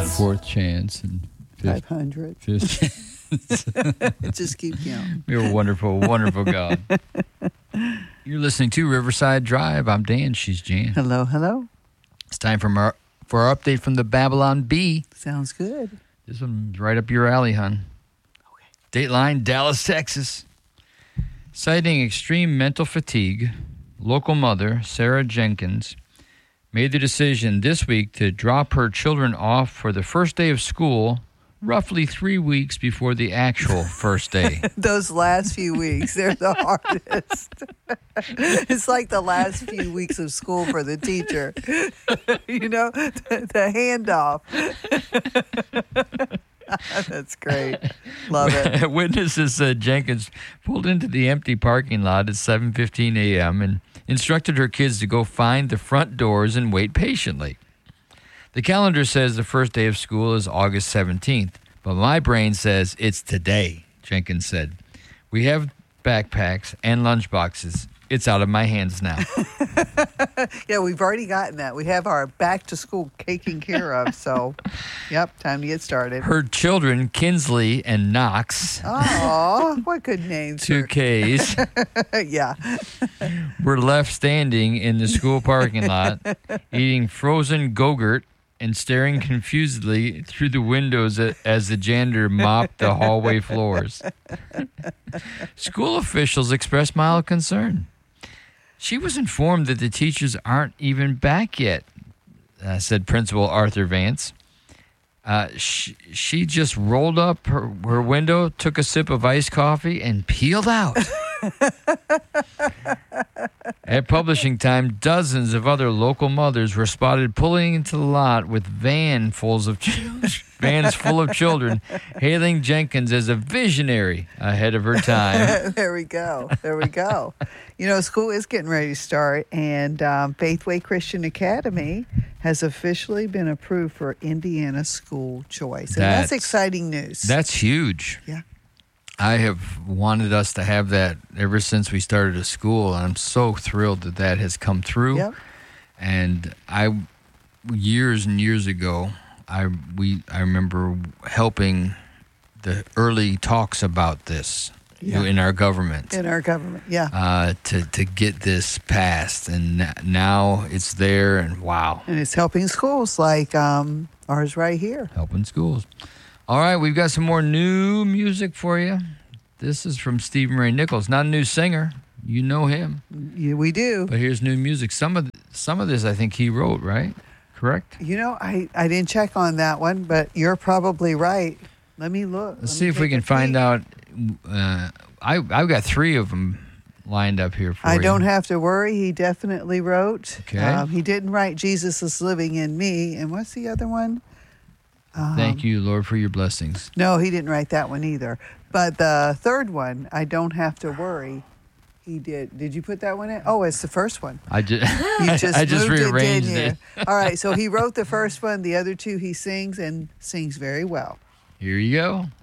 chance. Fourth chance. And 500. fifth. Just keep counting. You're a wonderful, wonderful God. You're listening to Riverside Drive. I'm Dan. She's Jan. Hello, hello. It's time for our update from the Babylon Bee. Sounds good. This one's right up your alley, hon. Okay. Dateline, Dallas, Texas. Citing extreme mental fatigue, local mother, Sarah Jenkins, made the decision this week to drop her children off for the first day of school roughly 3 weeks before the actual first day. Those last few weeks, they're the hardest. It's like the last few weeks of school for the teacher. You know, the handoff. That's great. Love it. Witnesses said Jenkins pulled into the empty parking lot at 7:15 a.m. and instructed her kids to go find the front doors and wait patiently. The calendar says the first day of school is August 17th, but my brain says it's today, Jenkins said. We have backpacks and lunchboxes. It's out of my hands now. Yeah, we've already gotten that. We have our back to school taken care of. So, yep, time to get started. Her children, Kinsley and Knox, Oh, what good names. 2 Ks, Yeah. were left standing in the school parking lot, eating frozen Go-Gurt and staring confusedly through the windows as the janitor mopped the hallway floors. School officials expressed mild concern. She was informed that the teachers aren't even back yet, said Principal Arthur Vance. She just rolled up her window, took a sip of iced coffee, and peeled out. At publishing time, dozens of other local mothers were spotted pulling into the lot with vans full of children, hailing Jenkins as a visionary ahead of her time. There we go. There we go. You know, school is getting ready to start, and Faithway Christian Academy has officially been approved for Indiana school choice. And that's exciting news. That's huge. Yeah. I have wanted us to have that ever since we started a school, and I'm so thrilled that has come through. Yep. And years and years ago, I remember helping the early talks about this in our government. In our government, yeah. To get this passed, and now it's there, and wow. And it's helping schools like ours right here. Helping schools. All right, we've got some more new music for you. This is from Stephen Ray Nichols, not a new singer. You know him. Yeah, we do. But here's new music. Some of this I think he wrote, right? Correct? You know, I didn't check on that one, but you're probably right. Let me look. Let's see if we can find out. I've got 3 of them lined up here for you. I don't have to worry. He definitely wrote. Okay. He didn't write Jesus is living in me. And what's the other one? Thank you, Lord, for your blessings. No, he didn't write that one either. But the third one, I don't have to worry. He did. Did you put that one in? Oh, it's the first one. I just I just rearranged it. All right. So he wrote the first one. The other 2 he sings and sings very well. Here you go.